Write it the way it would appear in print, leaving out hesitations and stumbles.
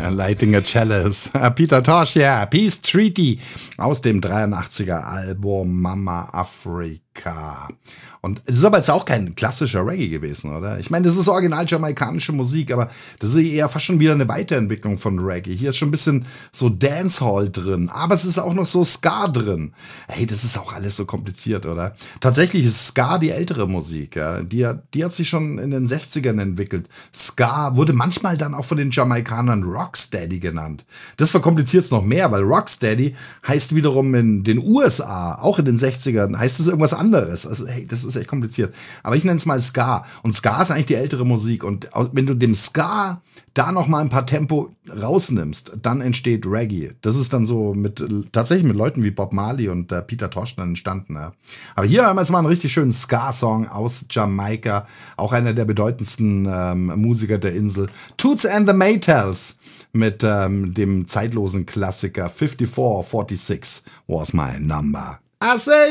Lighting a Chalice. Peter Tosh, ja. Peace Treaty aus dem 83er Album Mama Africa. Und es ist aber jetzt auch kein klassischer Reggae gewesen, oder? Ich meine, das ist original jamaikanische Musik, aber das ist eher fast schon wieder eine Weiterentwicklung von Reggae. Hier ist schon ein bisschen so Dancehall drin, aber es ist auch noch so Ska drin. Hey, das ist auch alles so kompliziert, oder? Tatsächlich ist Ska die ältere Musik, ja. Die hat sich schon in den 60ern entwickelt. Ska wurde manchmal dann auch von den Jamaikanern Rocksteady genannt. Das verkompliziert es noch mehr, weil Rocksteady heißt wiederum in den USA, auch in den 60ern, heißt es irgendwas anderes. Also, hey, das ist echt kompliziert. Aber ich nenne es mal Ska. Und Ska ist eigentlich die ältere Musik. Und wenn du dem Ska da noch mal ein paar Tempo rausnimmst, dann entsteht Reggae. Das ist dann so tatsächlich mit Leuten wie Bob Marley und Peter Tosh dann entstanden. Ja. Aber hier haben wir jetzt mal einen richtig schönen Ska-Song aus Jamaika. Auch einer der bedeutendsten Musiker der Insel. Toots and the Maytals mit dem zeitlosen Klassiker 5446 was my number. I say